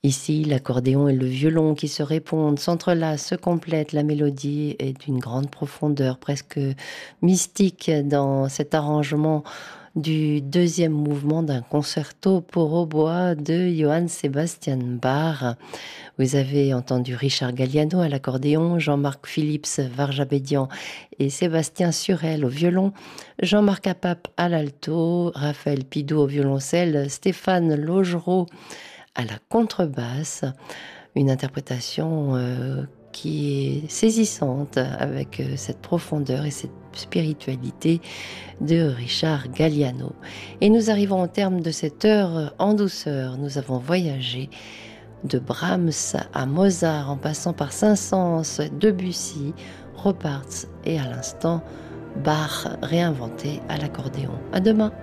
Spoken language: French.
Ici, l'accordéon et le violon qui se répondent, s'entrelacent, se complètent. La mélodie est d'une grande profondeur, presque mystique dans cet arrangement du deuxième mouvement d'un concerto pour hautbois de Johann Sebastian Bach. Vous avez entendu Richard Galliano à l'accordéon, Jean-Marc Phillips Varjabédian et Sébastien Surel au violon, Jean-Marc Apap à l'alto, Raphaël Pidoux au violoncelle, Stéphane Laugereau à la contrebasse. Une interprétation qui est saisissante avec cette profondeur et cette spiritualité de Richard Galliano. Et nous arrivons au terme de cette heure en douceur. Nous avons voyagé de Brahms à Mozart en passant par Saint-Saëns, Debussy, Robarts et à l'instant Bach réinventé à l'accordéon. À demain.